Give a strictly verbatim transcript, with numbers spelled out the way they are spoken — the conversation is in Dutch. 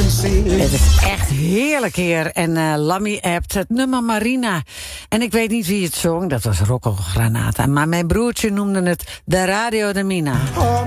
Het is echt heerlijk hier. En uh, Lammy appt het nummer Marina. En ik weet niet wie het zong, dat was Rocco Granata. Maar mijn broertje noemde het de Radio de Mina.